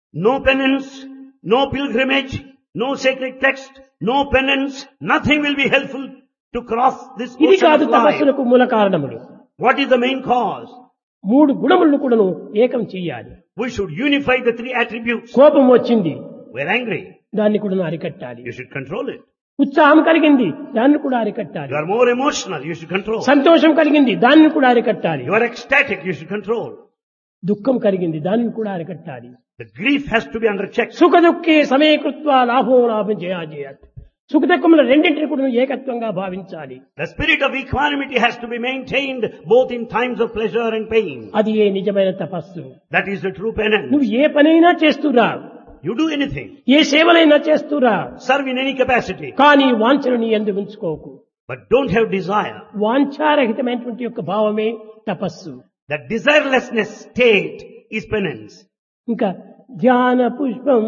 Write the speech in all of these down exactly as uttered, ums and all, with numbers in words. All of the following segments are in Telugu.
No penance, no pilgrimage, no sacred text, no penance, nothing will be helpful to cross this ఇది ocean కాదు of life. తపస్సులకు మూల కారణములు. What is the main cause? మూడు గుణములను కూడాను ఏకం చెయ్యాలి. We should unify the three attributes. కోపం వచ్చింది, We're angry. దాన్ని కూడా అరికట్టాలి. You should control it. ఉత్సాహం కలిగింది, దాన్ని కూడా అరికట్టాలి. You are more emotional. You should control. సంతోషం కలిగింది, దాన్ని కూడా అరికట్టాలి. You are ecstatic. You should control. దుఃఖం కలిగింది, దాన్ని కూడా అరికట్టాలి. The grief has to be under check. సుఖ దుఃఖే సమయకృత్వ లాభో లాభం చేయాలి. సుఖ దుఃఖముల రెండింటిని కూడా ఏకత్వంగా భావించాలి. The spirit of equanimity has to be maintained both in times of pleasure and pain. అది ఏ నిజమైన తపస్సు. That is the true penance. నువ్వు ఏ పనైనా చేస్తురా, You do anything. A సేవలైనా చేస్తురా, Serve in any capacity. కానీ వాంఛను నీ యందు ఉంచుకోకు. But don't have desire. వాంఛారహితమైనటువంటి యొక్క భావమే తపస్సు. That desirelessness state is penance. ఇంకా ధ్యాన పుష్పం,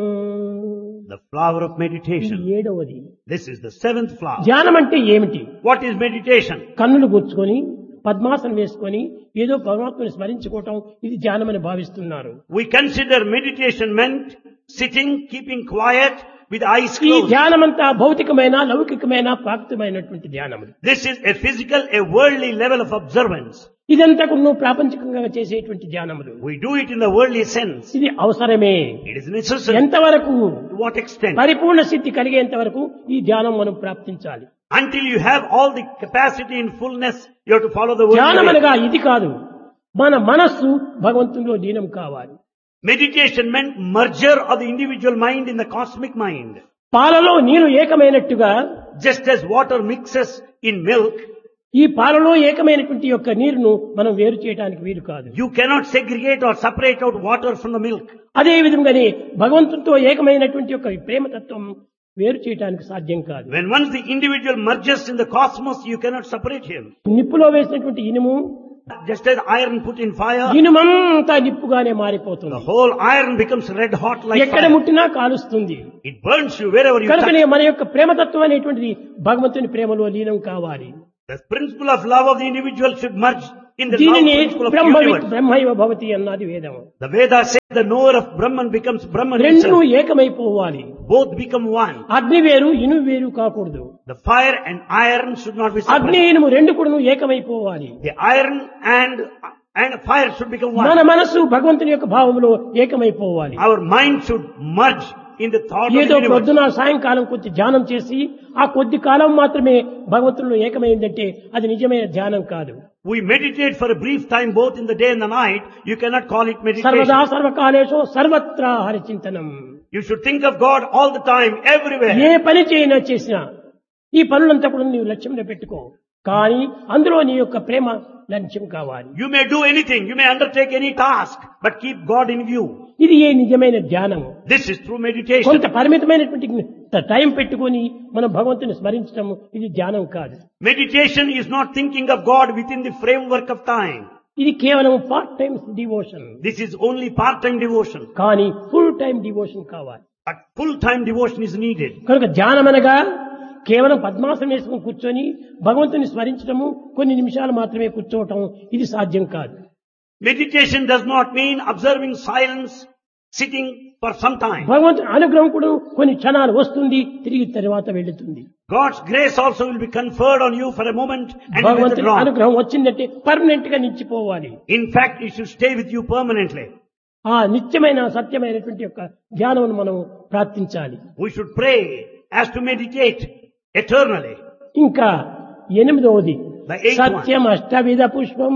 The flower of ఇది meditation. ఏడవది. This is the seventh flower. ధ్యానం అంటే ఏమిటి? What is meditation? కన్నులు కూర్చుకొని పద్మాసనం వేసుకొని ఏదో పరమాత్మని స్మరించుకోవటం, ఇది ధ్యానమని భావిస్తున్నారు. We consider meditation meant sitting, keeping quiet with eyes ఈ closed. ధ్యానమంతా భౌతికమైన లౌకికమైన ప్రాప్తమైనటువంటి ధ్యానం. This is a physical, a worldly level of observance. ఇదంతా కూడా ప్రాపంచికంగా చేసేటువంటి ధ్యానములు. We do it in the worldly sense. ఇది అవసరమే. It is necessary. ఎంతవరకు To what extent? పరిపూర్ణ స్థితి కలిగేంత వరకు ఈ ధ్యానం మనం ప్రాప్తించాలి. Until you have all the capacity in fullness, you have to follow the worldly ధ్యానం way. అనగా ఇది కాదు, మన మనస్సు భగవంతునిలో లీనం కావాలి. Meditation meant merger of the individual mind in the cosmic mind. పాలలో నీరు ఏకమైనట్టుగా Just as water mixes in milk, ఈ పాలలో ఏకమైనటువంటి యొక్క నీరును మనం వేరు చేయడానికి వీలు కాదు. you cannot segregate or separate out water from the milk. అదే విధంగానే భగవంతునితో ఏకమైనటువంటి యొక్క ప్రేమతత్వం వేరు చేయడానికి సాధ్యం కాదు. When once the individual merges in the cosmos, you cannot separate him. నిప్పులో వేసినటువంటి ఇనుము Just as iron put in fire, ఇనుమంతా నిప్పుగానే the మారిపోతుంది. whole iron becomes red hot like ఎక్కడ fire. ముట్టినా కాలుస్తుంది. It burns you wherever you కనుకనే touch. మన యొక్క ప్రేమతత్వం అనేటువంటిది భగవంతుని ప్రేమలో లీనం కావాలి. The principle of love of the individual should merge in the love దీనిని principle of the బ్రహ్మవి universe. బ్రహ్మైవ భవతి అన్నది వేదం. The Vedas say the knower of Brahman becomes Brahman రెండు himself. ఏకమైపోవాలి. Both become one. అగ్ని వేరు ఇనుము వేరు కాకూడదు. The fire and iron should not be అగ్ని separate. ఇనుము రెండు కూడా ఏకమైపోవాలి. The iron and and fire should become మన one. మనస్సు భగవంతుని యొక్క భావంలో ఏకమైపోవాలి. Our mind should merge in the thought of ఏదో the universe. పొద్దున సాయంకాలం కొద్ది ధ్యానం చేసి ఆ కొద్ది కాలం మాత్రమే భగవంతునిలో ఏకమైందంటే అది నిజమైన ధ్యానం కాదు. We meditate for a brief time both in the day and the night. You cannot call it సర్వదా meditation. సర్వకాలేషు సర్వత్రా హరిచింతనం. You should think of God all the time, everywhere. ఏ పని చేయనా చేసినా ఈ పనులంతా కూడా నీవు లక్ష్యంలో పెట్టుకో, కానీ అందులో నీ యొక్క ప్రేమ లక్ష్యం కావాలి. You may do anything, you may undertake any task, but keep God in view. ఇది ఏ నిజమైన ధ్యానము. This is true meditation. కొంత పరిమితమైనటువంటి టైం పెట్టుకొని మనం భగవంతుని స్మరించడం ఇది ధ్యానం కాదు. Meditation is not thinking of God within the framework of time. ఇది కేవలం part time devotion. This is only part-time devotion. కానీ ఫుల్ టైం డివోషన్ కావాలి. But full-time devotion is needed. కనుక ధ్యానం అనగా కేవలం పద్మాసనం వేసుకుని కూర్చొని భగవంతుని స్మరించడము, కొన్ని నిమిషాలు మాత్రమే కూర్చోవటం ఇది సాధ్యం కాదు. Meditation does not mean observing silence, sitting for some time. భగవంతుని అనుగ్రహం కూడా కొన్ని క్షణాలు వస్తుంది, తిరిగి తర్వాత వెళుతుంది. God's grace also will be conferred on you for a moment and భగవంతుని withdrawn. అనుగ్రహం వచ్చిందంటే పర్మనెంట్ గా నిలిచిపోవాలి. In fact, it should stay with you permanently. ఆ నిత్యమైన సత్యమైనటువంటి యొక్క ధ్యానం మనం ప్రార్థించాలి. We should pray as to meditate eternally. ఇంకా ఎనిమిదవది The eighth one. సత్యం అష్టవిధ పుష్పం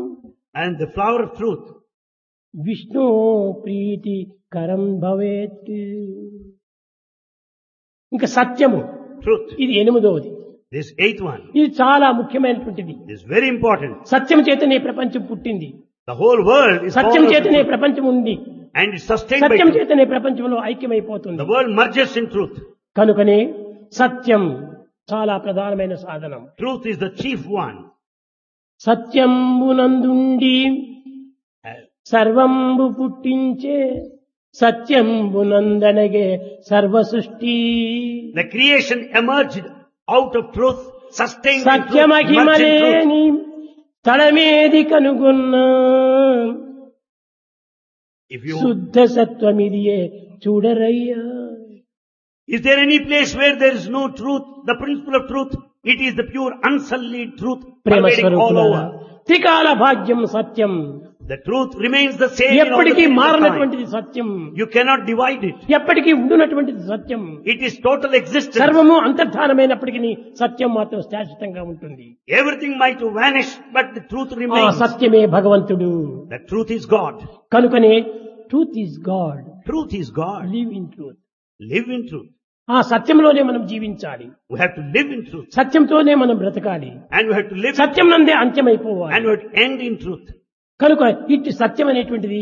And the flower of truth. Vishnu ప్రీతి కరం భవేత్. ఇంకా సత్యము Truth. ఇది ఎనిమిదవది. This eighth one ఇది చాలా ముఖ్యమైనటువంటిది. is very important. సత్యం చేతనే ప్రపంచం పుట్టింది, The whole world is Satyam born of చేతనే truth. ప్రపంచం ఉంది, And is sustained by Satyam truth. చేతనే ప్రపంచంలో ఐక్యమైపోతుంది. The world merges in truth. కనుకనే సత్యం చాలా ప్రధానమైన సాధనం. Truth is the chief one. సత్యంబునందుండి సర్వంబు పుట్టించే సత్యంబునందనగే సర్వ సృష్టి. The creation emerged out of truth, sustained in truth, merged in truth. సత్యమహిమలేని తడమేది కనుగొన్నా If you, శుద్ధ సత్వమిదియే చూడరయ్యా. is there any place where there is no truth, the principle of truth? It is the pure unsullied truth Prema pervading all స్వరూపులారా, over. త్రికాల భాగ్యం సత్యం, The truth remains the same in all the ఎప్పటికీ periods of time. మారనటువంటిది Satyam, You cannot divide it. ఎప్పటికీ ఉండునటువంటిది సత్యం. It is total existence. సర్వము అంతర్ధానమైనప్పటికీ సత్యం మాత్రం శాశ్వతంగా ఉంటుంది. Everything might vanish, but the truth ఆ remains. సత్యమే భగవంతుడు. The truth is God. కనుకనే truth is God, Truth is God. Live in truth. Live in truth. ఆ సత్యంలోనే మనం జీవించాలి, We have to live in truth. సత్యంతోనే మనం బ్రతకాలి, And we have to live in Satyam నందే అంత్యమైపోవాలి. and we have to end in truth. కనుక ఇట్టి సత్యం అనేటువంటిది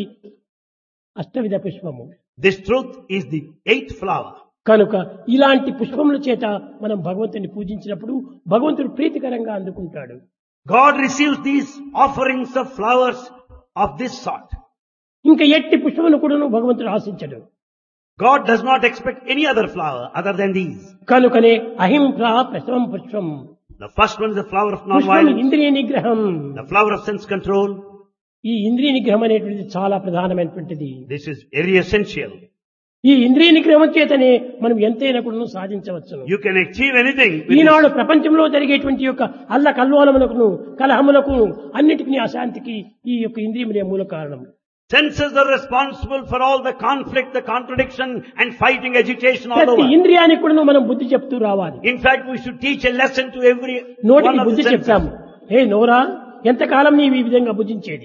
అష్టవిధ పుష్పము. This truth is the eighth flower. కనుక ఇలాంటి పుష్పముల చేత మనం భగవంతుని పూజించినప్పుడు భగవంతుడు ప్రీతికరంగా అందుకుంటాడు. God receives these offerings of flowers of this sort. ఇంకా ఎట్టి పుష్పమును కూడా భగవంతుడు ఆశించడు. God does not expect any other flower other than these. కనుకనే అహింస ప్రసవం పుష్పం, The first one is the flower of పుష్పం non-violence, ఇంద్రియ నిగ్రహం. the flower of sense control. ఈ ఇంద్రియ నిగ్రహం అనేటువంటిది చాలా ప్రధానమైనటువంటిది. This is very essential. ఈ ఇంద్రియ నిగ్రహం చేతనే మనం ఎంతైనా కూడా సాధించవచ్చును. You can achieve anything with Eenadu this. ప్రపంచంలో జరిగేటువంటి యొక్క అల్ల కల్లోలములకు కలహములకు అన్నిటికీ అశాంతికి ఈ యొక్క ఇంద్రియములే మూల కారణం. Senses are responsible for all the conflict, the contradiction and fighting, agitation all ప్రతి over. ఇంద్రియానికి కూడా మనం బుద్ధి చెప్తూ రావాలి. In fact, we should teach a lesson to every one నోటికి of the బుద్ధి senses. చెప్తాము. హే నోరా, ఎంతకాలం నీవు ఈ విధంగా భుజించేది?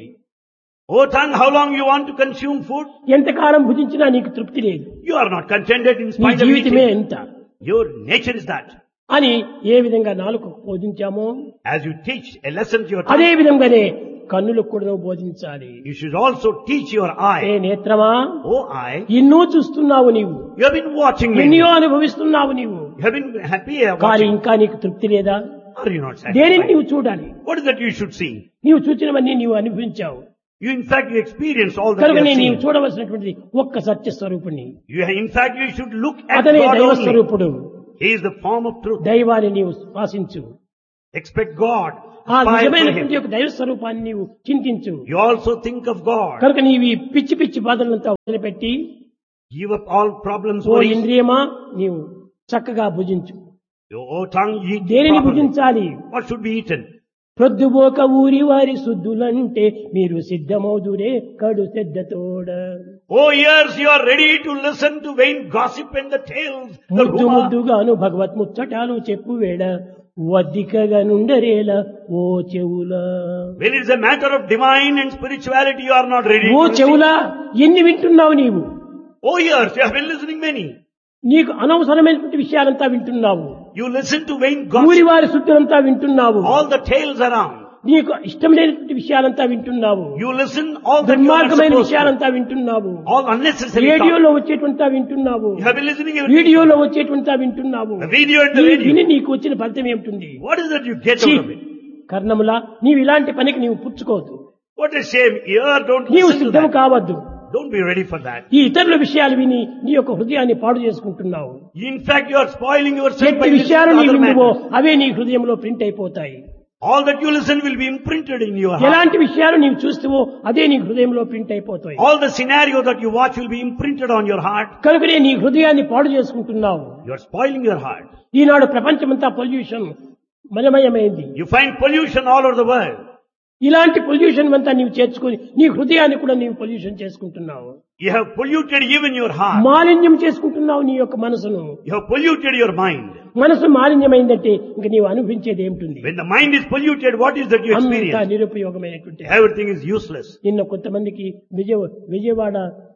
Oh tongue, how long you want to consume food? ఎంతకాలం భుజించినా నీకు తృప్తి లేదు, You are not contented in నీ spite of జీవితమే eating. ఎంత Your nature is that. అని ఏ విధంగా నాలుగు బోధించామో As you teach a lesson to your అదే tongue, విధంగానే కన్నులకు కూడా బోధించాలి. you should also teach your A eye. నేత్రమా, Oh eye, ఎన్నో చూస్తున్నావు నీవు, you have been watching me. ఎన్నో అనుభవిస్తున్నావు నీవు, You have been happy కానీ watching. ఇంకా నీకు తృప్తి లేదా? Are you not దేనిని satisfied? నీవు చూడాలి? What is that you should see? నీవు చూచినవన్నీ నీవు అనుభవించావు. You in fact you experience all that కనుక you have నీవు seen. చూడవలసినటువంటి ఒక్క సత్య స్వరూపుణ్ణి. You in fact you should look at అతనే God దైవ only. స్వరూపుడు. He is the form of truth. దైవాన్ని నీవు శ్వాసించు. Expect God. ఆ Aspire for నిజమైనటువంటి Him. యొక్క దైవ స్వరూపాన్ని నీవు చింతించు. You also think of God. కనుక నీవు ఈ పిచ్చి పిచ్చి బాధలంతా వదిలిపెట్టి Give up all problems, ఓ worries. ఇంద్రియమా నీవు చక్కగా భుజించు. Your oh, tongue, eat దేనిని properly. భుజించాలి? What should be eaten? ప్రొద్దుబోక ఊరి వారి శుద్ధులంటే మీరు సిద్ధమౌదురే కడు శ్రద్ధతోడ. Oh ears, you are ready to listen to vain gossip and the tales. The ముద్దు rumor. ముద్దుగాను భగవత్ ముచ్చటాలు చెప్పు వేడ వద్దికగా నుండరేల ఓ చెవులా. When it is a matter of divine and spirituality, you are not ready oh to listen. చెవులా, ఎన్ని వింటున్నావు నీవు? Oh ears, you have been listening many. నీకు అనవసరమైనటువంటి విషయాలంతా వింటున్నావు. You listen to vain ఊరి gossip. వారి శుద్ధులంతా వింటున్నావు. All the tales around. నీకు ఇష్టం లేనటువంటి విషయాలంతా వింటున్నావు. You listen all that you are not దుర్మార్గమైన supposed to. విషయాలంతా వింటున్నావు. All unnecessary talk. రేడియోలో వచ్చేటువంటి వింటున్నావు. You have been listening everything. వీడియోలో వచ్చేటువంటి వింటున్నావు. The video and the ఈ radio. విని నీకు వచ్చిన ఫలితం ఏమిటి? What is that you get ఛీ, out of it? కర్ణములా, నీవు ఇలాంటి పనికి నీవు పుచ్చుకోవద్దు. What a shame. Ear, don't నీవు listen to సిద్ధం that. కావద్దు. Don't be ready for that. ఈ ఇతరుల విషయాలు విని నీ యొక్క హృదయాన్ని పాడు చేసుకుంటున్నావు. In fact, you are spoiling yourself by ఎట్టి listening విషయాలు to నీవు other వినువో matters. అవే నీ హృదయంలో ప్రింట్ అయిపోతాయి. All that you listen will be imprinted in your heart. ఎలాంటి విషయాలు నీవు చూస్తావో అదే నీ హృదయంలో ప్రింట్ అయిపోతాయి. All the scenario that you watch will be imprinted on your heart. కనుకనే నీ హృదయాన్ని పాడు చేసుకుంటున్నావు. You are spoiling your heart. ఈనాడు ప్రపంచమంతా pollution మలమయమైంది. You find pollution all over the world. ఇలాంటి పొల్యూషన్ అంతా నీవు చేర్చుకొని నీ హృదయాన్ని కూడా నీవు పొల్యూషన్ చేసుకుంటున్నావు. You have polluted even your heart. మాలిన్యం చేసుకుంటున్నావు నీ యొక్క మనసును. You have polluted your mind. మనసు మాలిన్యమైందంటే ఇంక నీవు అనుభవించేది ఏమిటి? When the mind is polluted, what is that you అంతా experience? నిరుపయోగమైనటువంటి. Everything is useless. నిన్న కొంతమందికి విజయ విజయవాడ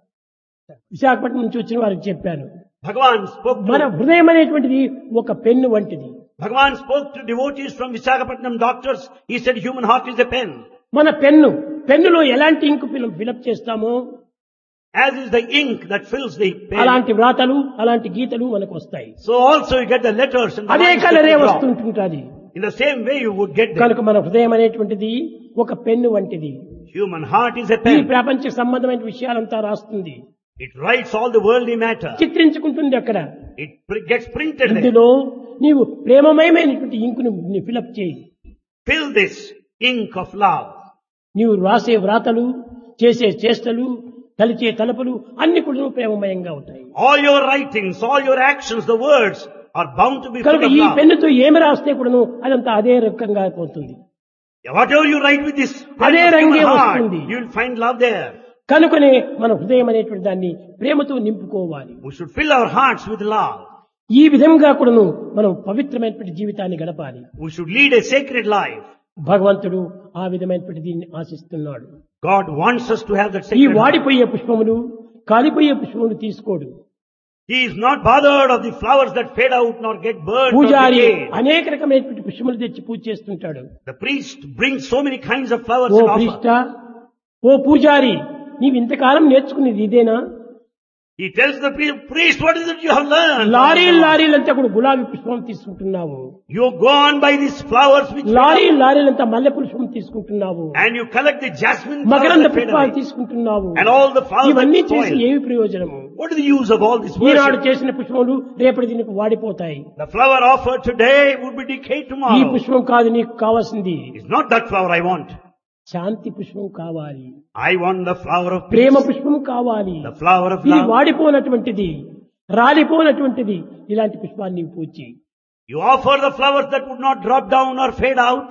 విశాఖపట్నం నుంచి వచ్చిన వారికి చెప్పాను. Bhagavan spoke మన to, హృదయం అనేటువంటిది ఒక పెన్ను వంటిది. Bhagavan spoke to devotees from Visakhapatnam doctors. He said human heart is a pen. మన పెన్ను పెన్నులో ఎలాంటి ఇంకు ఫిలప్ చేస్తామో As is the ink that fills the pen. అలాంటి వ్రాతలు అలాంటి గీతలు మనకు వస్తాయి. So also you get the letters and the అదే lines that కలరే you draw. వస్తుంటుంటది. In the same way you would get them. కనుక మన హృదయం అనేటువంటిది ఒక పెన్ను వంటిది. Human heart is a ఈ pen. ప్రపంచ సంబంధమైన విషయాలంతా రాస్తుంది, It writes all the worldly matter. చిత్రించుకుంటుంది. అక్కడ It pr- gets printed there. ఇందులో నీవు ప్రేమమయమైనటువంటి ఇంకును ఫిలప్ చేయి. Fill this ink of love. నీవు రాసే వ్రాతలు, చేసే చేష్టలు, తలిచే తలపులు అన్ని కూడా ప్రేమమయంగా ఉంటాయి. All your writings, all your actions, the words are bound to be full కనుక of ఈ love. పెన్నుతో ఏమి రాస్తే కూడాను అదంతా అదే రకంగా పోతుంది. Whatever you write with this అదే pen of రంగే human heart, వస్తుంది. you will find love there. కనుకనే మన హృదయం అనేటువంటి దాన్ని ప్రేమతో నింపుకోవాలి. We should fill our hearts with love. ఈ విధంగా కూడాను మనం పవిత్రమైనటువంటి జీవితాన్ని గడపాలి. We should lead a sacred life. భగవంతుడు ఆ విధమైనటువంటి దీన్ని ఆశిస్తున్నాడు. God wants us to have that ఈ sacred life. వాడిపోయే పుష్పములు కాలిపోయే పుష్పములు తీసుకోడు. He is not bothered of the flowers that fade out nor get burned or పూజారి decayed. అనేక రకమైనటువంటి పుష్పములు తెచ్చి పూజ చేస్తుంటాడు. The priest brings so many kinds of flowers oh and offer. ప్రీష్ట, ఓ పూజారి, నీవు ఇంతకాలం నేర్చుకునేది ఇదేనా? He tells the priest, priest, what is it you have learned? లారీలు లారీలంతా కూడా గులాబీ పుష్పం తీసుకుంటున్నావు. You go on by these flowers which lorry లారీలంతా మల్లె పుష్పం తీసుకుంటున్నావు. and you collect the jasmine flowers మకరంద that fade పుష్పాలు away. తీసుకుంటున్నావు. And all the flowers ఇవన్నీ that చేసి spoil. ఏమి ప్రయోజనము? What is the use of all this Eenadu worship? చేసిన పుష్పములు రేపటి దీనికి వాడిపోతాయి. The flower offered today would be decayed ఈ tomorrow. పుష్పం కాదు నీకు కావాల్సింది. It's not that flower I want. శాంతి పుష్పం కావాలి. I want the flower of Prema peace. పుష్పం కావాలి. The flower of ఇది love. వాడిపోనటువంటిది, రాలిపోనటువంటిది ఇలాంటి పుష్పాన్ని నీవు పూచి. You offer the flowers that would not drop down or fade out.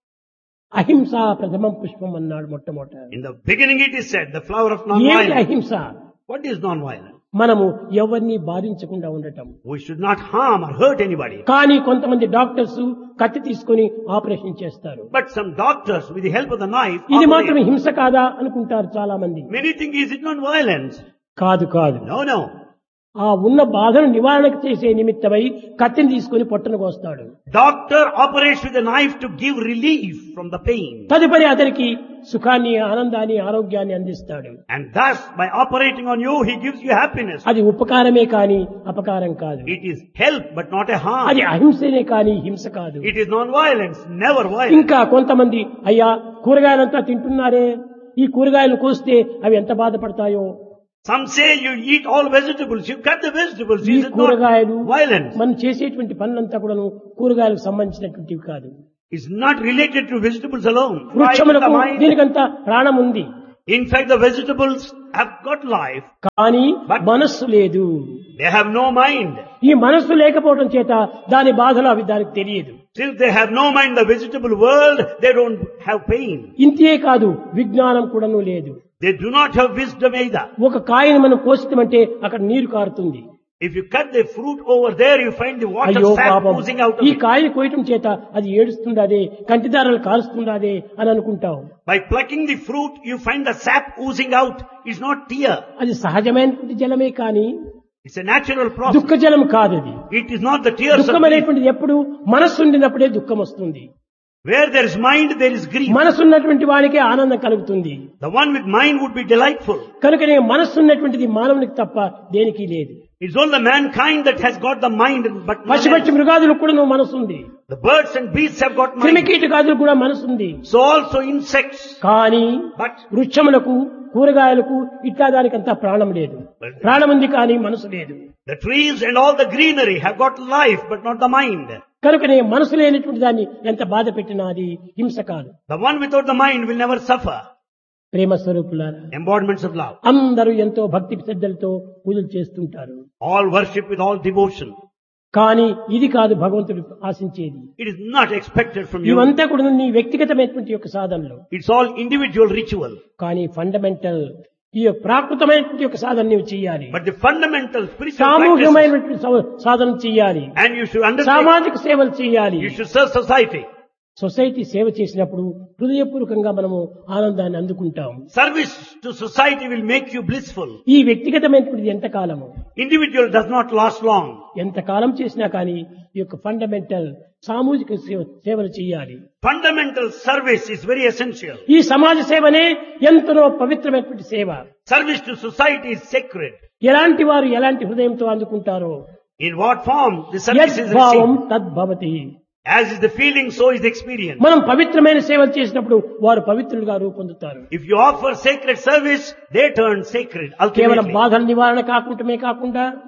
అహింస ప్రథమం పుష్పం అన్నాడు మొట్టమొదట. In the beginning it is said, the flower of ఏంటి non-violence. అహింస? What is non-violence? మనము ఎవరిని బాధించకుండా ఉండటం. We should not harm or hurt anybody. కానీ కొంతమంది డాక్టర్స్ కత్తి తీసుకొని ఆపరేషన్ చేస్తారు. But some doctors, with the help of the knife, ఇది operate. మాత్రం హింస కాదా అనుకుంటారు చాలా మంది. Many think, is it non-violence? కాదు కాదు. No, no. ఆ ఉన్న బాధను నివారణ చేసే నిమిత్తమై కత్తిని తీసుకొని పొట్టను కోస్తాడు. Doctor operates with a knife to give relief from the pain. తదుపరి అతనికి సుఖాన్ని, ఆనందాన్ని, ఆరోగ్యాన్ని అందిస్తాడు. And thus, by operating on you, he gives you happiness. అది ఉపకారమే కాని అపకారం కాదు. It is help, but not a harm. అది అహింసనే కాని హింస కాదు. It is non-violence, never violence. ఇంకా కొంతమంది అయ్యా కూరగాయలంతా తింటున్నారే, ఈ కూరగాయలు కోస్తే అవి ఎంత బాధపడతాయో. Some say you eat all vegetables, you cut the vegetables. ఈ Is it కూరగాయలు not violence? మనం చేసేటువంటి పనులంతా కూడాను కూరగాయలకు సంబంధించినటువంటివి కాదు. It's not related to vegetables alone. Why is వృక్షములకు the mind? దీనికంతా ప్రాణం ఉంది. In fact, the vegetables have got life. కానీ But- మనస్సు లేదు. They have no mind. ఈ మనస్సు లేకపోవడం చేత దాని బాధలు అవి దానికి తెలియదు. Since they have no mind, the vegetable world, they don't have pain. ఇంతే కాదు, విజ్ఞానం కూడాను లేదు. They do not have wisdom either. ఒక కాయను మనం కోస్తామంటే అక్కడ నీరు కారుతుంది. If you cut the fruit over there, you find the water అయ్యో sap పాపం, oozing out of ఈ it. కాయను కోయటం చేత అది ఏడుస్తుండాదే, కంటిదారాలు కారుస్తుండాదే అని అనుకుంటావు. By plucking the fruit, you find the sap oozing out. It's not tear. అది సహజమైనటువంటి జలమే కానీ It's a natural process. దుఃఖ జలం కాదు అది. It is not the tears of దుఃఖం grief. అనేటువంటిది ఎప్పుడు మనస్సు ఉండినప్పుడే దుఃఖం వస్తుంది. Where there is mind, there is grief. మనస్సు ఉన్నటువంటి వాడికే ఆనందం కలుగుతుంది. The one with mind would be delightful. కనుకనే మనస్సు ఉన్నటువంటిది మానవునికి తప్ప దేనికి లేదు. It's only mankind that has got the mind, but none పశుపక్షి else. మృగాదులకు కూడా నువ్వు మనసు ఉంది. The birds and beasts have got mind. క్రిమికీటకాదులకు కూడా మనసు ఉంది. So also insects. కానీ But వృక్షములకు, కూరగాయలకు ఇట్లా దానికంతా ప్రాణం లేదు. ప్రాణం ఉంది కానీ మనసు లేదు. the trees and all the greenery have got life, but not the mind. కనుకనే మనసు లేనటువంటి దాన్ని ఎంత బాధ పెట్టినా అది హింస కాదు. The one without the mind will never suffer. ప్రేమ స్వరూపులారా, Embodiments of love. అందరూ ఎంతో భక్తి శ్రద్ధలతో పూజలు చేస్తుంటారు. All worship with all devotion. కానీ ఇది కాదు భగవంతుడు ఆశించేది. It is not expected from you. ఇవంతా కూడా నీ వ్యక్తిగతమైనటువంటి యొక్క సాధనలు. It's all individual ritual. కానీ ఫండమెంటల్ ఈ యొక్క ప్రాకృతమైనటువంటి యొక్క సాధన నీవు చేయాలి. But the fundamental spiritual practices, సామూహికమైనటువంటి సవ- సాధన చేయాలి. and you should understand, సామాజిక సేవలు చేయాలి. you should serve society. Society సేవ చేసినప్పుడు హృదయపూర్వకంగా మనము ఆనందాన్ని అందుకుంటాం. Service to society will make you blissful. ఈ వ్యక్తిగతమైనటువంటిది ఎంతకాలము, Individual does not last long. ఎంతకాలం చేసినా కానీ ఈ యొక్క ఫండమెంటల్ సామూహిక సేవ- సేవలు చేయాలి. Fundamental service is very essential. ఈ సమాజ సేవనే ఎంతనో పవిత్రమైనటువంటి సేవ. Service to society is sacred. ఎలాంటి వారు ఎలాంటి హృదయంతో అందుకుంటారో In what form the service is యద్భావం received. తద్భవతి. As is the feeling, so is the experience. మనం పవిత్రమైన సేవలు చేసినప్పుడు వారు పవిత్రులుగా రూపొందుతారు. If you offer sacred service, they turn sacred కేవలం ultimately. బాధల నివారణ కాకుండామే కాకుండా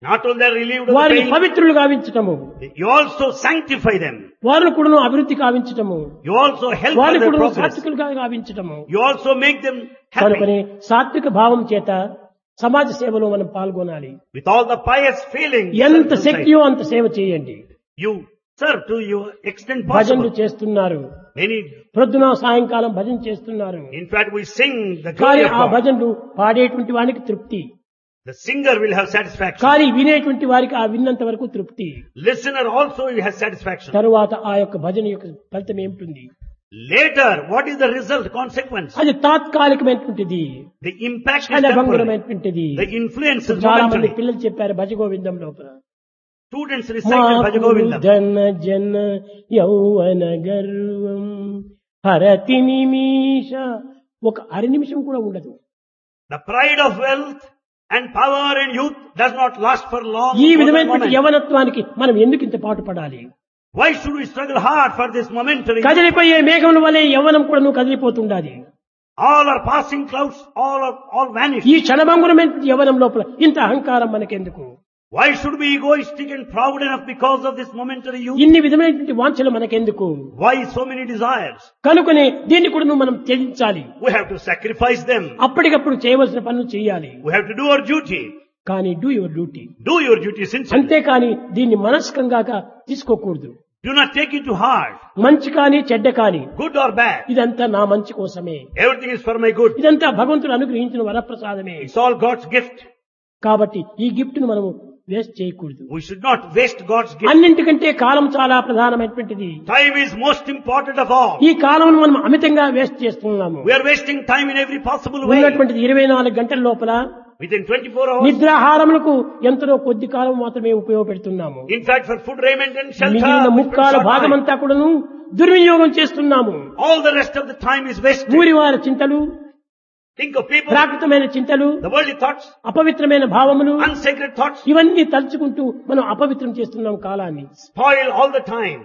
Not only they are relieved of the వారిని pain, పవిత్రులు గావించటము, you also sanctify them. వారిని కూడా అభివృద్ధి కావించటము, You also help వారిని their కూడా progress. సాత్వికులుగా గావించటము. You also make them కనుకనే happy. సాత్విక భావం చేత సమాజ సేవలో మనం పాల్గొనాలి. With all the pious feelings, ఎంత శక్తియో అంత సేవ చేయండి. you serve to your extent భజనలు possible. చేస్తున్నారు, Many, ప్రొద్దున సాయంకాలం భజన చేస్తున్నారు. in fact, we sing the కానీ glory of ఆ God. భజనలు పాడేటువంటి వానికి తృప్తి, The singer will have satisfaction. కానీ వినేటువంటి వారికి ఆ విన్నంత వరకు తృప్తి. Listener also will have satisfaction. తరువాత ఆ యొక్క భజన యొక్క ఫలితం ఏమిటి? Later, what is the result, consequence? అది తాత్కాలికమైనటువంటిది, The impact is temporary. క్షణభంగురమైనటువంటిది. The influence is చాలా మంది momentary. పిల్లలు చెప్పారు భజగోవిందం లోపల, Students recited Bhajagovindam. ధన జన యౌవన గర్వం హరతి నిమిష, ఒక అర నిమిషం కూడా ఉండదు. The pride of wealth and power and youth does not last for long. ఈ for the విధమైనటువంటి moment. యవనత్వానికి మనం ఎందుకు ఇంత పాటు పడాలి? Why should we struggle hard for this momentary? కదిలిపోయే మేఘముల వలె యవ్వనం కూడా నువ్వు కదిలిపోతుండాలి. All are passing clouds, all are all vanish. ఈ క్షణభంగురమైనటువంటి యవ్వనం లోపల ఇంత అహంకారం మనకెందుకు? Why should we be egoistic and proud enough because of this momentary youth? ఇన్ని విధమైనటువంటి వాంఛలు మనకెందుకు? Why so many desires? కనుకనే దీన్ని కూడా నువ్వు మనం త్యజించాలి. We have to sacrifice them. అప్పటికప్పుడు చేయవలసిన పనులు చేయాలి. We have to do our duty. కానీ do your duty, Do your duty sincerely. అంతేకాని దీన్ని మనస్కంగా తీసుకోకూడదు. Do not take it to heart, మంచి కాని చెడ్డ కాని good or bad. ఇదంతా నా మంచి కోసమే, Everything is for my good. ఇదంతా భగవంతుడు అనుగ్రహించిన వరప్రసాదమే. It's all God's gift. కాబట్టి ఈ గిఫ్ట్ ను మనము వేస్ట్ చేయకూడదు. We should not waste God's gift. అన్నింటికంటే కాలం చాలా ప్రధానమైనటువంటిది. Time is most important of all. ఈ కాలం మనం అమితంగా వేస్ట్ చేస్తున్నాము. We are wasting time in every possible way. ఉన్నటువంటిది ఇరవై నాలుగు గంటల లోపల Within twenty-four hours. నిద్రాహారములకు ఎంతో కొద్ది కాలం మాత్రమే ఉపయోగపెడుతున్నాము. In fact, for food, raiment and shelter, మిగిలిన we spend ముక్కాల short time. భాగమంతా కూడాను దుర్వినియోగం చేస్తున్నాము. All the rest of the time is wasted. ఊరివారి చింతలు, Think of people, ప్రాకృతమైన చింతలు, the worldly thoughts, అపవిత్రమైన భావములు, unsacred thoughts, ఇవన్నీ తలుచుకుంటూ మనం అపవిత్రం చేస్తున్నాం కాలాన్ని. spoil all the time.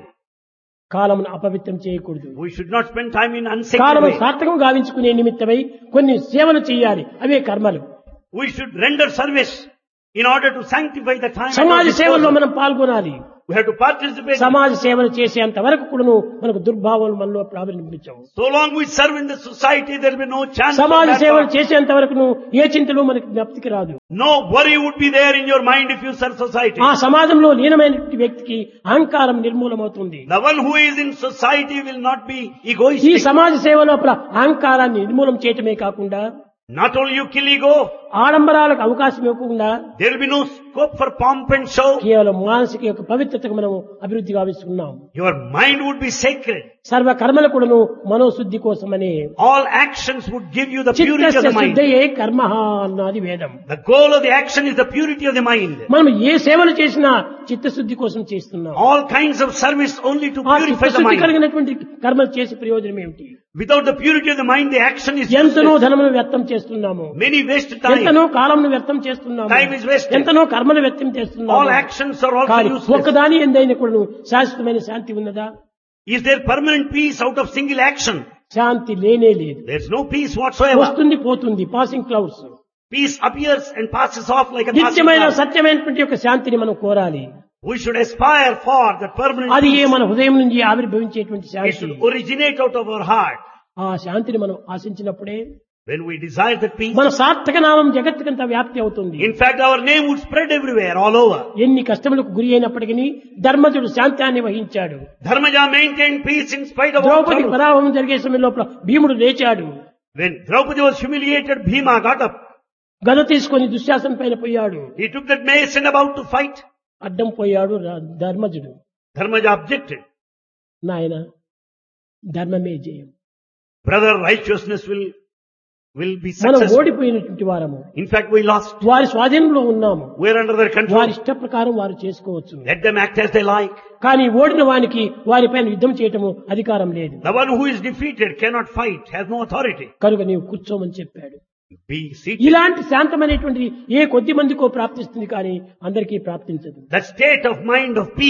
కాలమును అపవిత్రం చేయకూడదు. We should not spend time in unsacred కాలము way. సార్థకం గావించుకునే నిమిత్తమై కొన్ని సేవలు చేయాలి, అవే కర్మలు. We should render service in order to sanctify the time. at our సమాజ సేవల్లో disposal. మనం పాల్గొనాలి. We have to participate. సమాజ సేవలు చేసేంత వరకు కూడాను మనకు దుర్భావాలు మనలో ప్రారంభించవు. So long we serve in the society, there will be no chance of సమాజ that సేవలు thought. చేసేంత వరకు ఏ చింతలు మనకి జ్ఞప్తికి రాదు. No worry would be there in your mind if you serve society. ఆ సమాజంలో లీనమైన వ్యక్తికి అహంకారం నిర్మూలమవుతుంది. The one who is in society will not be ఈ egoistic. సమాజ సేవ లోపల అహంకారాన్ని నిర్మూలం చేయటమే కాకుండా Not only you kill ego, ఆడంబరాలకు అవకాశం ఇవ్వకుండా there will be no scope for pomp and show. కేవలం మానసిక యొక్క పవిత్రతకు మనం అభివృద్ధి గావిస్తున్నాం. Your mind would be sacred. సర్వ కర్మల కూడాను మనోశుద్ధి కోసమని. All actions would give you the purity of చిత్తస్య the mind. శుద్ధయే కర్మః అన్నది వేదం. The goal of the action is the purity of the mind. మనం ఏ సేవలు చేసినా చిత్తశుద్ధి కోసం చేస్తున్నాం. All kinds of service only to ఆ purify the చిత్తశుద్ధి mind. కలిగినటువంటి కర్మలు చేసే ప్రయోజనం ఏమిటి? Without the purity of the mind, the action is ఎంతనో useless. ధనమును వ్యర్థం చేస్తున్నాము, Many waste time. ఎంతనో కాలంను వ్యర్థం చేస్తున్నాము, Time is wasted. ఎంతనో కర్మను వ్యర్థం All చేస్తున్నాము. actions are also కానీ useless. ఒక్కదాని ఎందైనా కూడా శాశ్వతమైన శాంతి ఉన్నదా? Is there permanent peace out of single action? శాంతి లేనే లేదు. There's no peace whatsoever. వస్తుంది పోతుంది, passing clouds. Peace appears and passes off like a passing నిత్యమైన cloud. సత్యమైనటువంటి యొక్క శాంతిని మనం కోరాలి. We should aspire for that permanent అది ఏ peace. మన హృదయం నుంచి ఆవిర్భవించేటువంటి It Shanti. should originate out of our heart. ఆ శాంతిని మనం ఆశించినప్పుడే When we desire that peace, మన సార్థక నామం జగత్తుకంతా వ్యాప్తి అవుతుంది. in fact, our name would spread everywhere, all over. ఎన్ని కష్టములకు గురి అయినప్పటికీ ధర్మజుడు శాంతాన్ని వహించాడు. Dharmaja maintained peace in spite of all Draupadi trouble. పరాభవం జరిగే సమయం లోపల భీముడు లేచాడు. When Draupadi was humiliated, Bhima got up. గద తీసుకొని దుశ్శాసన పైన పోయాడు. He took that mace and about to fight. అడ్డం పోయాడు రా- ధర్మజుడు. Dharmaja objected. నాయన ధర్మమే జయం. Brother, righteousness will, will be మనం successful. ఓడిపోయినటువంటి వారము. In fact, we lost. వారి స్వాధీనంలో ఉన్నాము. We're under their వారి control. ఇష్ట ప్రకారం వారు చేసుకోవచ్చు. Let them act as they like. కానీ ఓడిన వానికి వారిపైన యుద్ధం చేయటము అధికారం లేదు. The one who is defeated cannot fight, has no authority. కనుక నీవు కూర్చోమని చెప్పాడు. Be seated. ఇలాంటి శాంతమైనటువంటిది ఏ కొద్ది మందికో ప్రాప్తిస్తుంది కానీ అందరికీ ప్రాప్తించదు. That state of mind of peace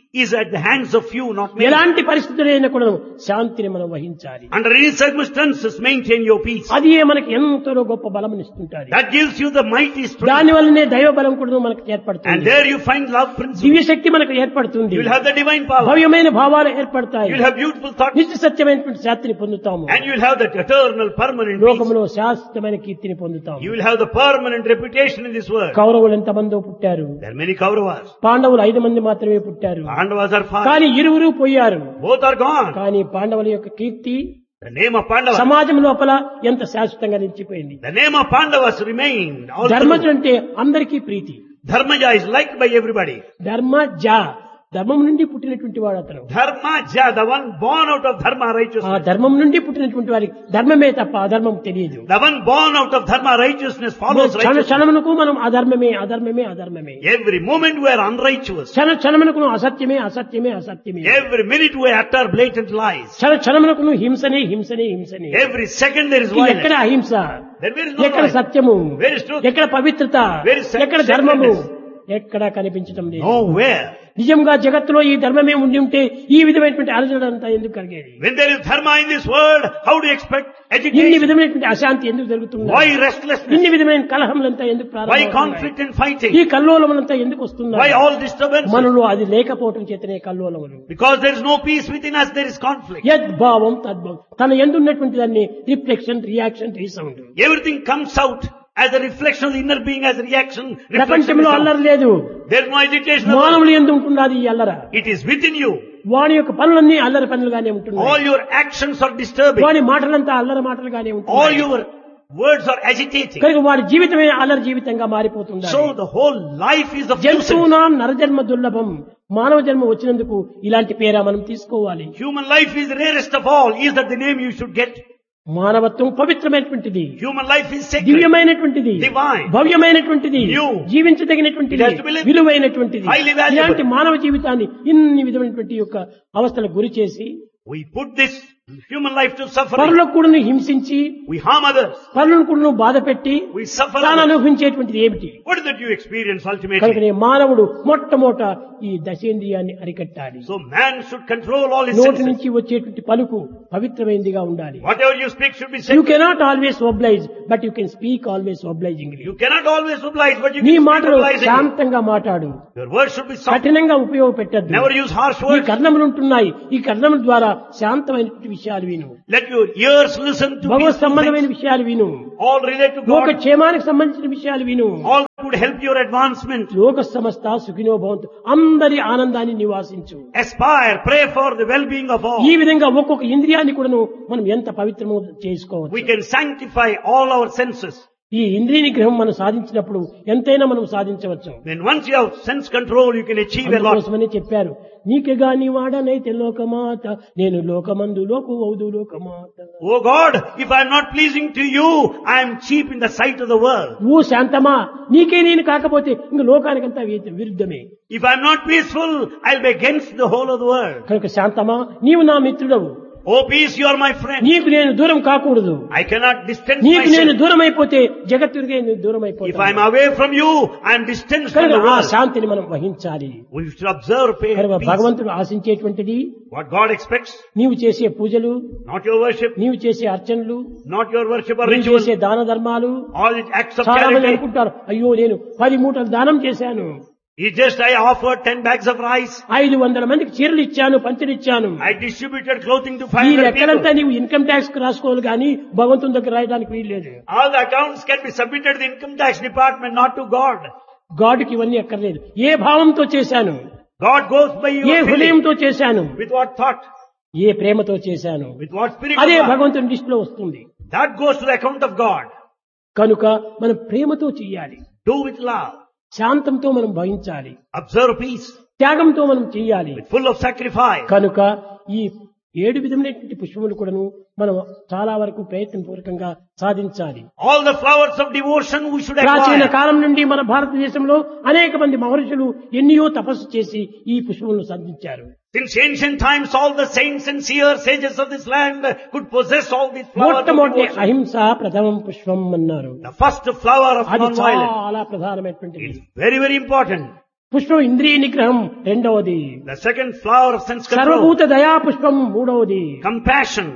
is at the hands of few, not many. ఎలాంటి పరిస్థితులైనా కూడా శాంతిని మనం వహించాలి. Under any circumstances, maintain your peace. అది మనకి ఎంతో గొప్ప బలమునిస్తుంటాది. That gives you the mighty strength. దాని వల్లనే దైవ బలం కూడా మనకు ఏర్పడుతుంది. And there you find love principle. దివ్య శక్తి మనకు ఏర్పడుతుంది. You will have the divine power. భవ్యమైన భావాలు ఏర్పడతాయి. You will have beautiful thoughts. నిత్య సత్యమైనటువంటి శాంతిని పొందుతాము. And you will have that eternal, permanent peace. లోకములో శాశ్వతమైన కీర్తిని పొందుతాము. You will have the permanent reputation in this world. కౌరవులు ఎంతమందో పుట్టారు. There are many Kauravas. పాండవులు ఐదు మంది మాత్రమే పుట్టారు. Pandavas are five. కానీ ఇరువురు పోయారు. Both are gone. కానీ పాండవుల యొక్క కీర్తి The name of Pandavas. సమాజం లోపల ఎంత శాశ్వతంగా నిలిచిపోయింది. The name of Pandavas remained. ధర్మజుడు అంటే అందరికీ ప్రీతి. Dharmaja is liked by everybody. Dharmaja ధర్మం నుండి పుట్టినటువంటి వాడు అతను. Dharmaja, the one born out of dharma ఆ righteousness. ధర్మం నుండి పుట్టినటువంటి వారికి ధర్మమే తప్ప అధర్మం తెలియదు. The one born out of dharma righteousness follows క్షణ righteousness. క్షణమునకు మనం అధర్మమే అధర్మమే అధర్మమే. Every moment we are unrighteous. క్షణ క్షణమునకు అసత్యమే అసత్యమే అసత్యమే. Every minute we utter blatant lies. క్షణ క్షణమునకు హింసనే హింసనే హింసనే. Every second there is ఎక్కడ violence. అహింస, Then where is no ఎక్కడ violence? సత్యము, Where is truth? ఎక్కడ పవిత్రత, Where is ఎక్కడ ధర్మము, sacredness? ఎక్కడ కనిపించడం లేదు. Nowhere. నిజంగా జగత్తులో ఈ ధర్మమే ఉండి ఉంటే ఈ విధమైనటువంటి అలజడి అంతా ఎందుకు కలిగేది? When there is dharma in this world, how do you expect ఇన్ని education? విధమైనటువంటి అశాంతి ఎందుకు జరుగుతుంది? Why restlessness? ఇన్ని విధమైన కలహములంతా ఎందుకు Why ప్రారంభమవుతున్నాయి? conflict and fighting? ఈ కల్లోలములంతా ఎందుకు వస్తున్నాయి? Why all disturbance? మనలో అది లేకపోవటం చేతనే కల్లోలములు. Because there is no peace within us, there is conflict. యద్భావం తద్భావం, తన ఎందున్నటువంటి దాన్ని reflection, reaction, resound. Everything comes out as a reflection of the inner being, as a reaction. reflection ప్రపంచంలో is అల్లరి out. లేదు. There is no agitation. of మానవులు ఎందు ఉంటున్నది ఈ అల్లర. It is within you. వాని యొక్క పనులన్నీ అల్లరి పనులుగానే ఉంటున్నాయి. All your actions are disturbing. వాని మాటలంతా అల్లరి మాటలుగానే All ఉంటున్నాయి. your words are agitating. కనుక వారి జీవితమే అల్లరి జీవితంగా మారిపోతుంది. So the whole life is of nuisance. జంతువునా నరజన్మ దుర్లభం. మానవ జన్మ వచ్చినందుకు ఇలాంటి పేరా మనం తీసుకోవాలి. Human life is the rarest of all. Is that the name you should get? మానవత్వం పవిత్రమైనటువంటిది, Human life is sacred. దివ్యమైనటువంటిది, Divine. భవ్యమైనటువంటిది, New. జీవించదగినటువంటిది, It has to be lived. విలువైనటువంటిది. Highly valuable. ఇలాంటి మానవ జీవితాన్ని ఇన్ని విధమైనటువంటి యొక్క అవస్థలకు గురి చేసి We put this human life to suffering. పరులకు కూడా హింసించి, We harm others. పరులను కూడా బాధ పెట్టి We suffer తాను others. అనుభవించేటువంటిది ఏమిటి? What is that you experience ultimately? కనుకనే మానవుడు మొట్టమొదట ఈ దశేంద్రియాన్ని అరికట్టాలి. So man should control all his నోటి senses. నుంచి వచ్చేటువంటి పలుకు పవిత్రమైనదిగా ఉండాలి. Whatever you speak should be you sacred. Cannot always oblige but you can speak always obligingly. You cannot always oblige, but you నీ can speak మాటలు obligingly. శాంతంగా మాట్లాడు. Your words should be soft. కఠినంగా ఉపయోగపెట్టద్దు. Never use harsh ఈ words. కర్ణములు ఉంటున్నాయి. ఈ కర్ణముల ద్వారా శాంతమైనటువంటి విషయాలు విను. Let your ears listen to Bhagwat peaceful సంబంధమైన things. విషయాలు విను. All relate to లోక God. క్షేమానికి సంబంధించిన విషయాలు విను. All would help your advancement. లోక సమస్త సుఖినో భవంతు, అందరి ఆనందాన్ని నివాసించు. Aspire, pray for the well-being of all. ఈ విధంగా ఒక్కొక్క ఇంద్రియాన్ని కూడాను మనం ఎంత పవిత్రమో We చేసుకోవచ్చు. can sanctify all our senses. ఈ ఇంద్రియ నిగ్రహం మనం సాధించినప్పుడు ఎంతైనా మనం సాధించవచ్చు. When once you have sense control, you can achieve a lot. అందుకోసమని చెప్పారు, నీకెగా నీ వాడనైతే లోకమాత, నేను లోకమందు లోకు అవుదు లోకమాత. Oh God, if I am not pleasing to you, I am cheap in the sight of the world. ఓ శాంతమా, నీకే నేను కాకపోతే ఇంక లోకానికంతా వి- విరుద్ధమే. If I am not peaceful, I will be against the whole of the world. కనుక శాంతమా, నీవు నా మిత్రుడవు, Oh peace, you are my friend. నీకు నేను దూరం కాకూడదు. I cannot distance నీకు నేను myself. దూరం అయిపోతే జగత్తుడికే నేను దూరం If I am అయిపోతాను. away from you, I am distanced from కనుక the ఆ world. శాంతిని మనం వహించాలి. We should observe pay- కనుక peace. భగవంతుడు ఆశించేటువంటిది What God expects, నీవు చేసే పూజలు, not your worship, నీవు చేసే అర్చనలు, not your worship or నీవు ritual, చేసే దాన ధర్మాలు. all the acts of చాలా మంది charity. అనుకుంటారు, అయ్యో నేను పది మూటలు దానం చేశాను, It's just I offered ten bags of rice. ఐదు వందల మందికి చీరలు ఇచ్చాను, పంచలు ఇచ్చాను. I distributed clothing to five ఈ hundred లెక్కలంతా people. నీవు ఇన్కమ్ ట్యాక్స్ రాసుకోవాలి కానీ భగవంతుని దగ్గర రాయడానికి వీల్లేదు. All the accounts can be submitted to the income tax department, not to God. గాడ్కి ఇవన్నీ అక్కర్లేదు. ఏ భావంతో చేశాను, God goes by A your feeling. హృదయంతో చేశాను, With what thought? ఏ ప్రేమతో చేశాను, With what spirit of అదే God? భగవంతుని లిస్టులో వస్తుంది. That goes to the account of God. కనుక మనం ప్రేమతో చెయ్యాలి, Do with love. శాంతంతో మనం భయించాలి, Observe peace. త్యాగంతో మనం చెయ్యాలి. With full of sacrifice. కనుక ఈ ఏడు విధమైనటువంటి పుష్పములు కూడాను మనం చాలా వరకు ప్రయత్నపూర్వకంగా సాధించాలి. All the flowers of devotion we should ప్రాచీన acquire. కాలం నుండి మన భారతదేశంలో అనేక మంది మహర్షులు ఎన్నో తపస్సు చేసి ఈ పుష్పములను సాధించారు. Since ancient times, all the saints and seers, sages of this land could possess all these flowers of మొట్టమొదటి devotion. అహింస ప్రథమం పుష్పం అన్నారు. The first flower of అది non-violence. చాలా ప్రధానమైనటువంటిది. It's very, very important. పుష్పం ఇంద్రియ నిగ్రహం రెండవది. The second flower of sense control. సర్వభూత దయా పుష్పం మూడవది. Compassion.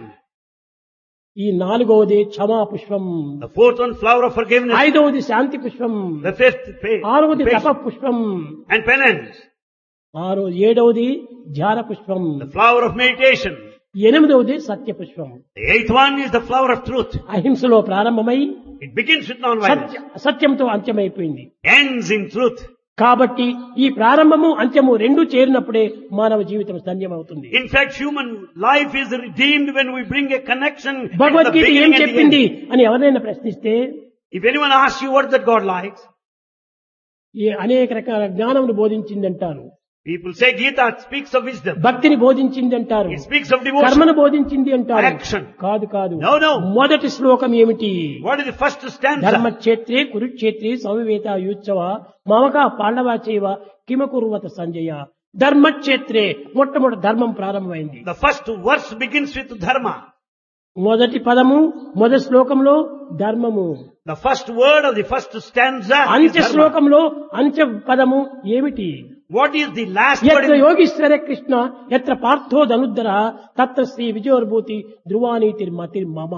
ఈ నాలుగవది క్షమా పుష్పం. The fourth one, flower of forgiveness. ఐదవది శాంతి పుష్పం. The fifth, faith. ఆరవది తప Patience పుష్పం. and penance. ఆరో ఏడవది ధ్యాన పుష్పం. The flower of meditation. ఎనిమిదవది సత్య పుష్పం. The eighth one is the flower of truth. అహింసలో ప్రారంభమై It begins with non-violence, సత్య సత్యంతో అంత్యమైపోయింది. ends in truth. కాబట్టి ఈ ప్రారంభము అంత్యము రెండు చేరినప్పుడే మానవ జీవితం ధన్యమవుతుంది. In fact, human life is redeemed when we bring a connection at the Bhagavad Gita ఏం beginning and the చెప్పింది end. అని ఎవరైనా ప్రశ్నిస్తే If anyone asks you what that God likes, ఈ అనేక రకాల జ్ఞానమును బోధించిందంటారు, people say Gita speaks of wisdom. భక్తిని బోధించింది అంటారు, It speaks of devotion. కర్మను బోధించింది అంటారు. Action. కాదు కాదు. No, no. మొదటి శ్లోకం ఏమిటి? What is the first stanza? ధర్మక్షేత్రే కురుక్షేత్రే సమవేత యుత్సవ మమక పాండవ చేవ కిమకుర్వత సంజయ. ధర్మక్షేత్రే మొట్టమొదటి ధర్మం ప్రారంభమైంది. The first verse begins with dharma. మొదటి పదము మొదటి శ్లోకంలో ధర్మము, The first word of the first stanza is అంత్య dharma. శ్లోకంలో అంత్య పదము ఏమిటి? What is the last word? ఎత్ర in- యోగీశ్వర కృష్ణ ఎత్ర పార్థో ధనుద్ధర తత్ర శ్రీ విజయోర్భూతి ధ్రువానీతిర్ మతిర్ మమ.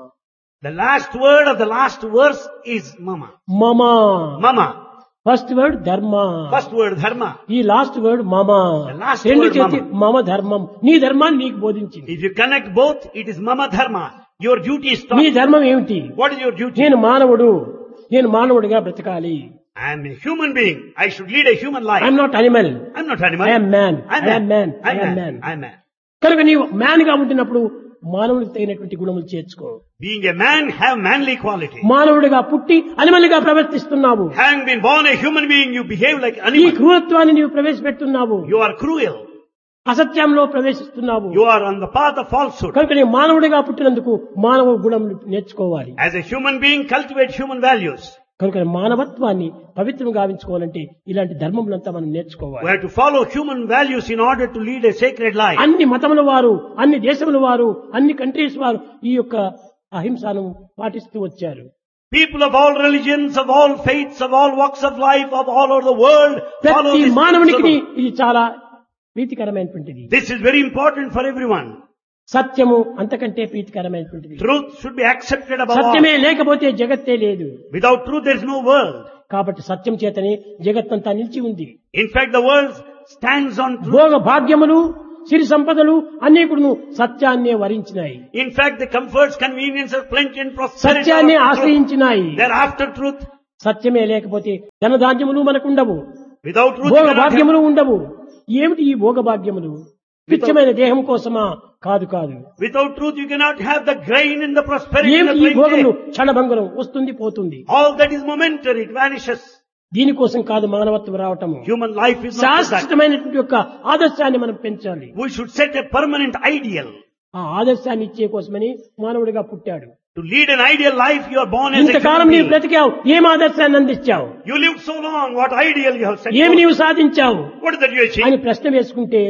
The last word of the last verse is mama. మమ. Mama. ఫస్ట్ వర్డ్ ధర్మ, First word dharma. ఈ లాస్ట్ వర్డ్ మమ. The last రెండు word చేతి mama. మమ ధర్మం, నీ ధర్మాన్ని నీకు బోధించింది. If you connect both, it is mama dharma. Your duty is నీ taught. ధర్మం ఏమిటి? What is your duty? నేను మానవుడు, నేను మానవుడిగా బ్రతకాలి. I am a human being. I should lead a human life. I'm not animal, I'm not animal. I am man. I'm I am man. I'm I am man. man. I'm man. కనుక నీవు మ్యాన్ గా ఉంటున్నప్పుడు మానవుడికి తగినటువంటి గుణములు చేర్చుకో. Being a man, have manly quality. మానవుడిగా పుట్టి అనిమల్ గా ప్రవర్తిస్తున్నావు. Having been born a human being, you behave like ఈ animal. క్రూరత్వాన్ని నీవు ప్రవేశపెడుతున్నావు, You are cruel. అసత్యంలో ప్రవేశిస్తున్నావు. You are on the path of falsehood. కనుక నీ మానవుడిగా పుట్టినందుకు మానవ గుణములు నేర్చుకోవాలి. As a human being, cultivate human values. కనుక మానవత్వాన్ని పవిత్రం గావించుకోవాలంటే ఇలాంటి ధర్మములంతా మనం We నేర్చుకోవాలి. have to follow human values in order to lead a sacred life. అన్ని మతముల వారు, అన్ని దేశముల వారు, అన్ని కంట్రీస్ వారు ఈ యొక్క అహింసను పాటిస్తూ వచ్చారు. People of all religions, of all faiths, of all walks of life, of all over the world follow ప్రతి this మానవునికి principle. ఇది చాలా ప్రీతికరమైనటువంటిది. This is very important for everyone. సత్యము అంతకంటే ప్రీతికరమైనటువంటిది. Truth should be accepted above all. సత్యమే లేకపోతే జగత్తే లేదు. Without truth, there is no world. కాబట్టి సత్యం చేతనే జగత్తంతా నిలిచి ఉంది. In fact, the world stands on truth. భోగ భాగ్యములు, సిరి సంపదలు అన్ని కూడా సత్యాన్నే వరించినాయి. In fact, the comforts, conveniences, plenty and prosperity సత్యాన్ని are after truth. ఆశ్రయించినాయి. They are after truth. సత్యమే లేకపోతే ధనధాన్యములు మనకుండవు, Without truth, Bhoga you cannot have- భాగ్యములు ఉండవు. ఏమిటి ఈ భోగ భాగ్యములు? తుచ్చమైన దేహం కోసమా? కాదు కాదు. Without truth, you cannot have the grain and the prosperity and ఏమిటి the ఈ భోగములు? plenty. క్షణభంగురం, వస్తుంది పోతుంది. All that is momentary, it vanishes. దీనికోసం కాదు మానవత్వం రావటము. Human life is not that. శాశ్వతమైనటువంటి యొక్క ఆదర్శాన్ని మనం పెంచాలి. We should set a permanent ideal. ఆ ఆదర్శాన్ని ఇచ్చే కోసమని మానవుడిగా పుట్టాడు. To lead an ideal life, you are born as a ఇంతకాలం human నీవు being. బ్రతికావు, ఏం ఆదర్శాన్ని అందించావు? You lived so long, what ideal you have set ఏమి forth? నీవు సాధించావు What is that you achieved? అని ప్రశ్న వేసుకుంటే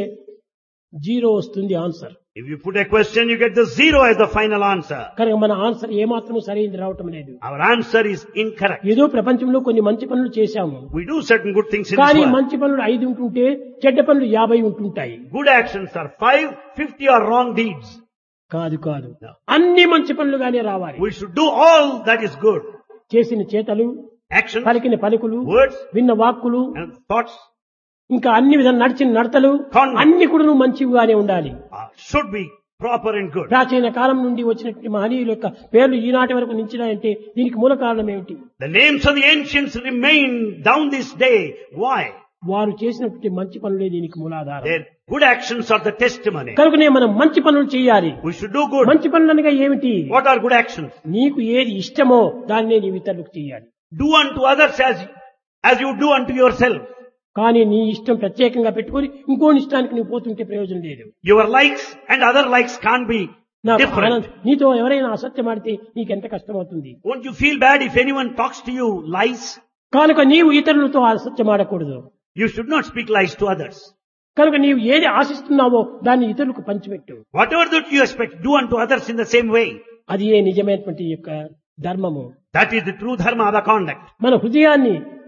జీరో వస్తుంది answer. If you put a question, you get the zero as the final answer. కనుక మన ఆన్సర్ ఏమాత్రం సరైనది రావటం లేదు. Our answer is incorrect. ఏదో ప్రపంచంలో కొన్ని మంచి పనులు చేశాము, We do certain good things in కానీ this world. మంచి పనులు ఐదు ఉంటుంటే చెడ్డ పనులు యాభై ఉంటుంటాయి. Good actions are five, fifty are wrong deeds. కాదు కాదు, అన్ని మంచి పనులుగానే రావాలి. We should do all that is good. చేసిన చేతలు, Actions, పలికిన పలుకులు, words, విన్న వాక్కులు, and thoughts ఇంకా అన్ని విధాలు నడిచిన నడతలు Conduct. అన్ని కూడా నువ్వు మంచిగానే ఉండాలి. uh, should be proper and good. ప్రాచీన కాలం నుండి వచ్చినటువంటి మహనీయుల యొక్క పేర్లు ఈనాటి వరకు నిలిచినాయంటే దీనికి మూల కారణం ఏమిటి? The names of the ancients remain down this day. Why? వారు చేసినటువంటి మంచి పనులే దీనికి మూలాధారం. Their good actions are the testimony. కనుకనే మనం మంచి పనులు చేయాలి. We should do good. మంచి పనులు అనగా ఏమిటి? What are good actions? నీకు ఏది ఇష్టమో దాన్నే నీవు ఇతరులకు చేయాలి. Do unto others as, as you do unto yourself. కానీ నీ ఇష్టం ప్రత్యేకంగా పెట్టుకొని ఇంకోని ఇష్టానికి నువ్వు పోతుంటే ప్రయోజనం లేదు. Your likes and other likes can't be నాకు different. ఆనందం. నీతో ఎవరైనా అసత్యం ఆడితే నీకెంత కష్టం అవుతుంది. Won't you feel bad if anyone talks to you lies? కనుక నీవు ఇతరులతో అసత్యం ఆడకూడదు. You should not speak lies to others. కనుక నీవు ఏది ఆశిస్తున్నావో దాన్ని ఇతరులకు పంచిపెట్టు. Whatever that you expect, do unto others in the same way. అది ఏ నిజమైనటువంటి యొక్క ధర్మము. That is the true dharma of the conduct. మన హృదయాన్ని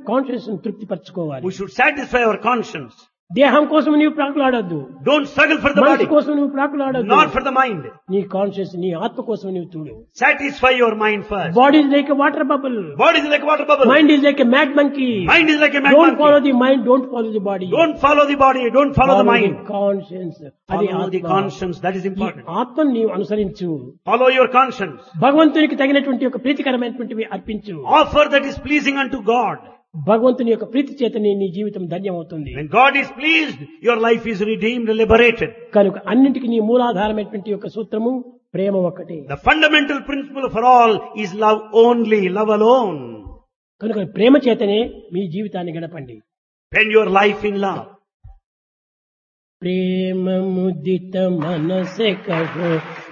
కాన్షియస్ తృప్తి పరచుకోవాలి. We should satisfy our conscience. దేహం కోసం నీవు ప్రాకులాడద్దు, Don't struggle for the మనసు body, కోసం నువ్వు ప్రాకులాడద్దు, not for the mind. నీ కాన్షియస్ నీ ఆత్మ కోసం నువ్వు చూడు. Satisfy your mind first. Body is like a water bubble, Body is like a water bubble. Mind is like a mad monkey. Mind is like a mad don't follow monkey. The mind, don't follow the body, Don't follow the body, don't follow the mind. Conscience. అది Follow the ఆత్మ. conscience, that is ఈ important. ఆత్మను నీవు అనుసరించు, Follow your conscience. భగవంతునికి తగినటువంటి ఒక ప్రీతికరమైనటువంటివి అర్పించు. Offer that is pleasing unto God. భగవంతుని యొక్క ప్రీతి చేతనే నీ జీవితం ధన్యమవుతుంది. When God is pleased, your life is redeemed, liberated. కనుక అన్నింటికి నీ మూలాధారమైనటువంటి యొక్క సూత్రము ప్రేమ ఒక్కటే. The fundamental principle for all is love only, love alone. కనుక ప్రేమ చేతనే మీ జీవితాన్ని గడపండి. Spend your life in love. ప్రేమ ముదిత మనసే కహో